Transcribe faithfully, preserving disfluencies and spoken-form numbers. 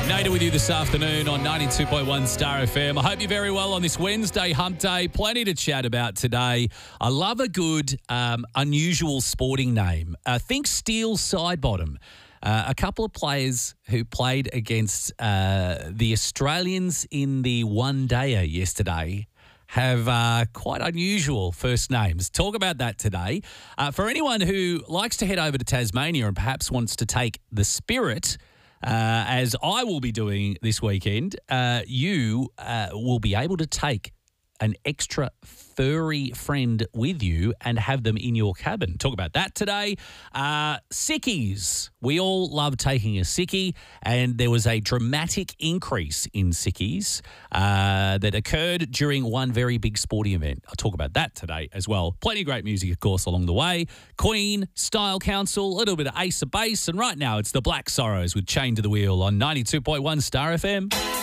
Nader with you this afternoon on ninety-two point one Star F M. I hope you're very well on this Wednesday hump day. Plenty to chat about today. I love a good, um, unusual sporting name. Uh, think Steel Sidebottom. Uh, a couple of players who played against uh, the Australians in the one-dayer yesterday have uh, quite unusual first names. Talk about that today. Uh, for anyone who likes to head over to Tasmania and perhaps wants to take the Spirit, uh, as I will be doing this weekend, uh, you uh, will be able to take an extra furry friend with you and have them in your cabin. Talk about that today. Uh, sickies. We all love taking a sickie, and there was a dramatic increase in sickies uh, that occurred during one very big sporting event. I'll talk about that today as well. Plenty of great music, of course, along the way. Queen, Style Council, a little bit of Ace of Base, and right now it's the Black Sorrows with Chain to the Wheel on ninety-two point one Star F M.